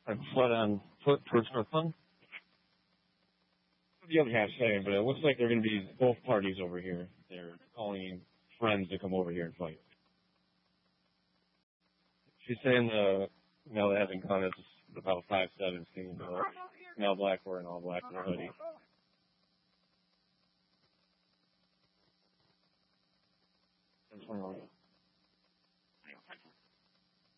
I'm foot on foot towards Brooklyn. The other half saying, but it looks like they're going to be both parties over here. They're calling friends to come over here and fight. She's saying the male that hasn't gone is about 5'7", male black wearing all black and a hoodie. That's